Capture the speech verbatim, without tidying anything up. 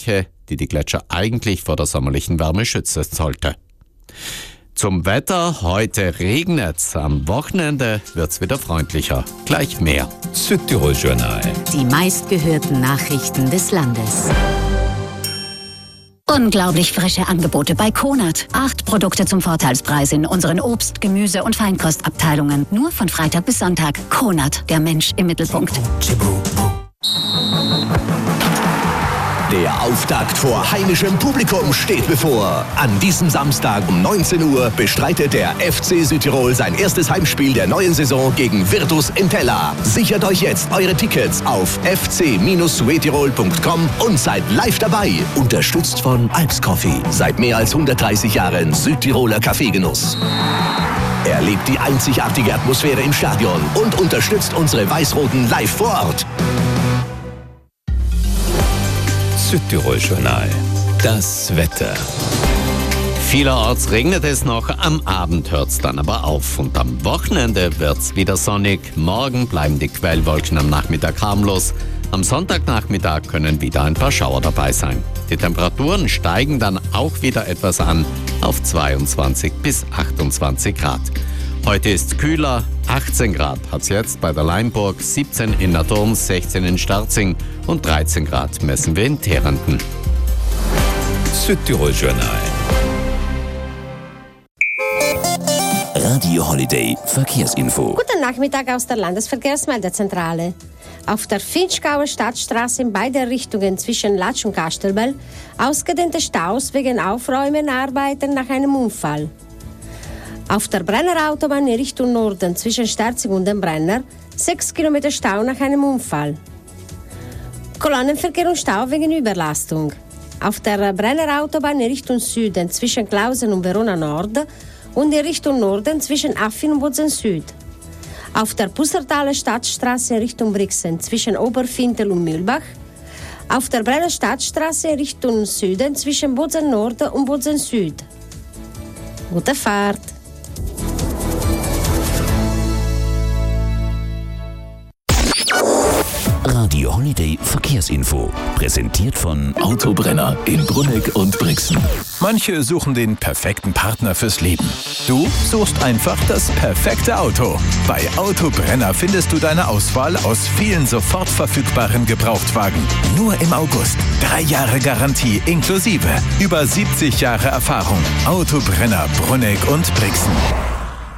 Decke, die die Gletscher eigentlich vor der sommerlichen Wärme schützen sollte. Zum Wetter: Heute regnet's, am Wochenende wird's wieder freundlicher. Gleich mehr. Südtirol-Journal. Die meistgehörten Nachrichten des Landes. Unglaublich frische Angebote bei Konert. Acht Produkte zum Vorteilspreis in unseren Obst-, Gemüse- und Feinkostabteilungen. Nur von Freitag bis Sonntag. Konert, der Mensch im Mittelpunkt. Der Auftakt vor heimischem Publikum steht bevor. An diesem Samstag um neunzehn Uhr bestreitet der F C Südtirol sein erstes Heimspiel der neuen Saison gegen Virtus Entella. Sichert euch jetzt eure Tickets auf f c suetirol punkt com und seid live dabei. Unterstützt von Alps Coffee. Seit mehr als hundertdreißig Jahren Südtiroler Kaffeegenuss. Erlebt die einzigartige Atmosphäre im Stadion und unterstützt unsere Weiß-Roten live vor Ort. Südtirol-Journal. Das Wetter. Vielerorts regnet es noch, am Abend hört's dann aber auf. Und am Wochenende wird's wieder sonnig. Morgen bleiben die Quellwolken am Nachmittag harmlos. Am Sonntagnachmittag können wieder ein paar Schauer dabei sein. Die Temperaturen steigen dann auch wieder etwas an auf zweiundzwanzig bis achtundzwanzig Grad. Heute ist kühler, achtzehn Grad hat's jetzt bei der Leimburg, siebzehn in Nadorn, sechzehn in Starzing und dreizehn Grad messen wir in Terenton. Südtirol-Journal. Radio Holiday Verkehrsinfo. Guten Nachmittag aus der Landesverkehrsmeldezentrale. Auf der Finchgauer Stadtstraße in beide Richtungen zwischen Latsch und Kastelbell ausgedehnte Staus wegen Aufräumenarbeiten nach einem Unfall. Auf der Brennerautobahn in Richtung Norden zwischen Sterzing und dem Brenner sechs Kilometer Stau nach einem Unfall. Kolonnenverkehr und Stau wegen Überlastung. Auf der Brennerautobahn in Richtung Süden zwischen Klausen und Verona Nord und in Richtung Norden zwischen Affin und Bozen Süd. Auf der Pussertaler Stadtstraße in Richtung Brixen zwischen Oberfintel und Mühlbach. Auf der Brenner Stadtstraße in Richtung Süden zwischen Bozen Nord und Bozen Süd. Gute Fahrt! Radio Holiday Verkehrsinfo. Präsentiert von Autobrenner in Brunegg und Brixen. Manche suchen den perfekten Partner fürs Leben. Du suchst einfach das perfekte Auto. Bei Autobrenner findest du deine Auswahl aus vielen sofort verfügbaren Gebrauchtwagen. Nur im August. Drei Jahre Garantie inklusive. Über siebzig Jahre Erfahrung. Autobrenner Brunegg und Brixen.